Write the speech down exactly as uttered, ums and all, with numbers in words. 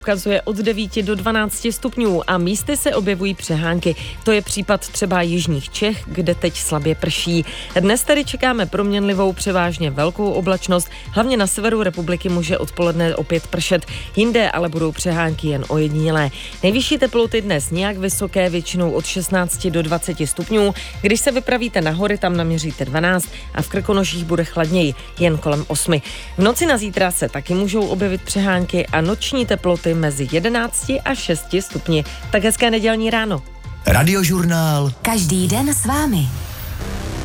ukazuje od devíti do dvanácti stupňů a místy se objevují přehánky. To je případ třeba jižních Čech, kde teď slabě prší. Dnes tady čekáme proměnlivou, převážně velkou oblačnost. Hlavně na severu republiky může odpoledne opět pršet. Jinde ale budou přehánky jen ojedinělé. Nejvyšší teploty dnes nějak vysoké, většinou od šestnácti do dvaceti stupňů. Když se vypravíte na hory, tam naměříte dvanáct a v Krkonoších bude chladněji, jen kolem osmi. V noci na zítra se taky můžou objevit přehánky a noční teploty mezi jedenácti a šesti stupni. Tak hezké nedělní ráno. Radiožurnál. Každý den s vámi.